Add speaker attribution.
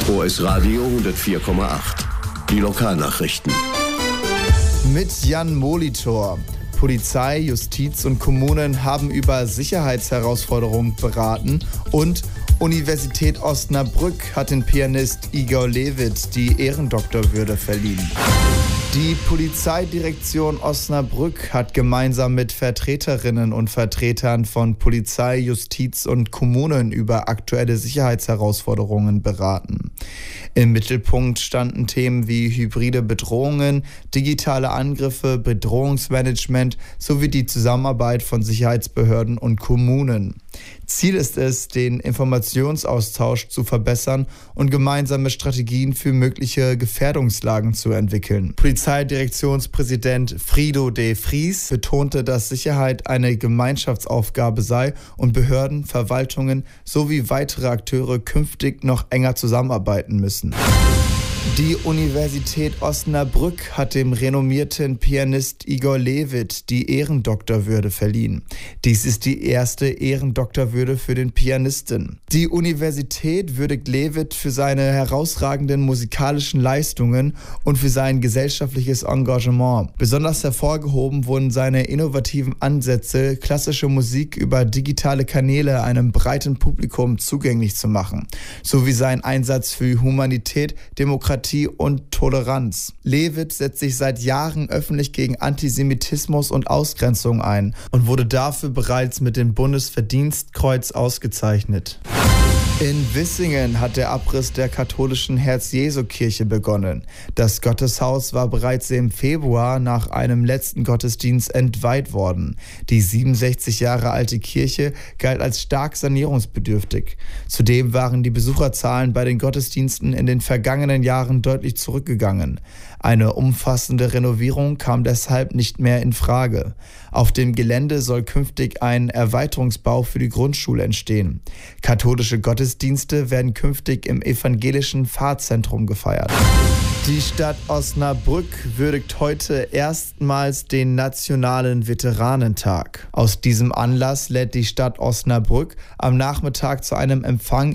Speaker 1: OS Radio 104,8. Die Lokalnachrichten.
Speaker 2: Mit Jan Molitor. Polizei, Justiz und Kommunen haben über Sicherheitsherausforderungen beraten und Universität Osnabrück hat den Pianist Igor Levit die Ehrendoktorwürde verliehen. Die Polizeidirektion Osnabrück hat gemeinsam mit Vertreterinnen und Vertretern von Polizei, Justiz und Kommunen über aktuelle Sicherheitsherausforderungen beraten. Im Mittelpunkt standen Themen wie hybride Bedrohungen, digitale Angriffe, Bedrohungsmanagement sowie die Zusammenarbeit von Sicherheitsbehörden und Kommunen. Ziel ist es, den Informationsaustausch zu verbessern und gemeinsame Strategien für mögliche Gefährdungslagen zu entwickeln. Polizeidirektionspräsident Frido de Vries betonte, dass Sicherheit eine Gemeinschaftsaufgabe sei und Behörden, Verwaltungen sowie weitere Akteure künftig noch enger zusammenarbeiten müssen. Die Universität Osnabrück hat dem renommierten Pianist Igor Levit die Ehrendoktorwürde verliehen. Dies ist die erste Ehrendoktorwürde für den Pianisten. Die Universität würdigt Levit für seine herausragenden musikalischen Leistungen und für sein gesellschaftliches Engagement. Besonders hervorgehoben wurden seine innovativen Ansätze, klassische Musik über digitale Kanäle einem breiten Publikum zugänglich zu machen, sowie sein Einsatz für Humanität, Demokratie und Toleranz. Levit setzt sich seit Jahren öffentlich gegen Antisemitismus und Ausgrenzung ein und wurde dafür bereits mit dem Bundesverdienstkreuz ausgezeichnet. In Vissingen hat der Abriss der katholischen Herz-Jesu-Kirche begonnen. Das Gotteshaus war bereits im Februar nach einem letzten Gottesdienst entweiht worden. Die 67 Jahre alte Kirche galt als stark sanierungsbedürftig. Zudem waren die Besucherzahlen bei den Gottesdiensten in den vergangenen Jahren deutlich zurückgegangen. Eine umfassende Renovierung kam deshalb nicht mehr in Frage. Auf dem Gelände soll künftig ein Erweiterungsbau für die Grundschule entstehen. Katholische Gottesdienste werden künftig im evangelischen Pfarrzentrum gefeiert. Die Stadt Osnabrück würdigt heute erstmals den Nationalen Veteranentag. Aus diesem Anlass lädt die Stadt Osnabrück am Nachmittag zu einem Empfang